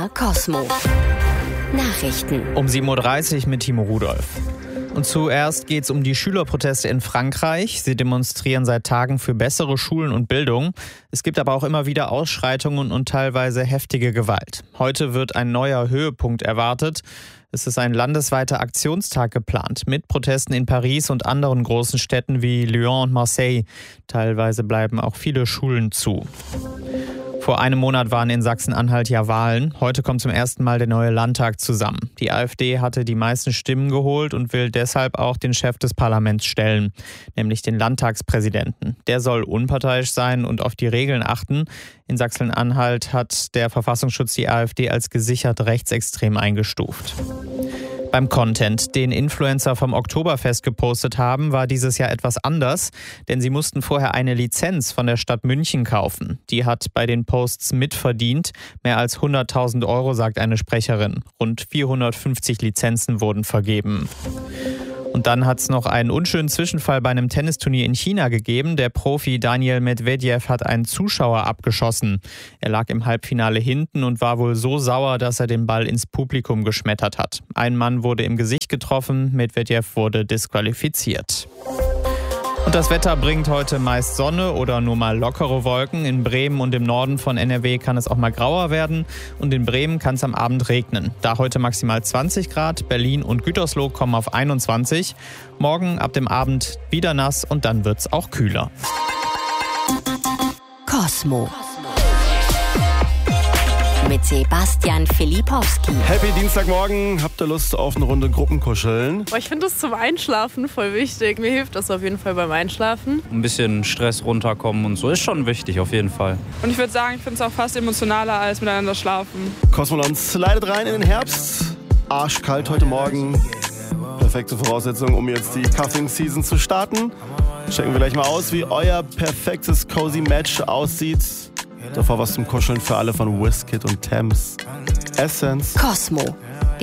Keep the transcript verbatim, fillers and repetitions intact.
R Cosmo. Nachrichten. Um sieben Uhr dreißig mit Timo Rudolph. Und zuerst geht es um die Schülerproteste in Frankreich. Sie demonstrieren seit Tagen für bessere Schulen und Bildung. Es gibt aber auch immer wieder Ausschreitungen und teilweise heftige Gewalt. Heute wird ein neuer Höhepunkt erwartet. Es ist ein landesweiter Aktionstag geplant mit Protesten in Paris und anderen großen Städten wie Lyon und Marseille. Teilweise bleiben auch viele Schulen zu. Vor einem Monat waren in Sachsen-Anhalt ja Wahlen. Heute kommt zum ersten Mal der neue Landtag zusammen. Die AfD hatte die meisten Stimmen geholt und will deshalb auch den Chef des Parlaments stellen, nämlich den Landtagspräsidenten. Der soll unparteiisch sein und auf die Regeln achten. In Sachsen-Anhalt hat der Verfassungsschutz die AfD als gesichert rechtsextrem eingestuft. Beim Content, den Influencer vom Oktoberfest gepostet haben, war dieses Jahr etwas anders, denn sie mussten vorher eine Lizenz von der Stadt München kaufen. Die hat bei den Posts mitverdient. Mehr als hunderttausend Euro, sagt eine Sprecherin. Rund vierhundertfünfzig Lizenzen wurden vergeben. Und dann hat es noch einen unschönen Zwischenfall bei einem Tennisturnier in China gegeben. Der Profi Daniil Medvedev hat einen Zuschauer abgeschossen. Er lag im Halbfinale hinten und war wohl so sauer, dass er den Ball ins Publikum geschmettert hat. Ein Mann wurde im Gesicht getroffen, Medvedev wurde disqualifiziert. Und das Wetter bringt heute meist Sonne oder nur mal lockere Wolken. In Bremen und im Norden von N R W kann es auch mal grauer werden. Und in Bremen kann es am Abend regnen. Da heute maximal zwanzig Grad, Berlin und Gütersloh kommen auf einundzwanzig. Morgen ab dem Abend wieder nass und dann wird es auch kühler. Cosmo. Mit Sebastian Filipowski. Happy Dienstagmorgen. Habt ihr Lust auf eine Runde Gruppenkuscheln? Ich finde das zum Einschlafen voll wichtig. Mir hilft das auf jeden Fall beim Einschlafen. Ein bisschen Stress runterkommen und so ist schon wichtig, auf jeden Fall. Und ich würde sagen, ich finde es auch fast emotionaler als miteinander schlafen. Cosmoland slidet rein in den Herbst. Arschkalt heute Morgen. Perfekte Voraussetzung, um jetzt die Cuffing Season zu starten. Checken wir gleich mal aus, wie euer perfektes Cozy Match aussieht. Davor was zum Kuscheln für alle von Wizkid und Thames. Essence. Cosmo.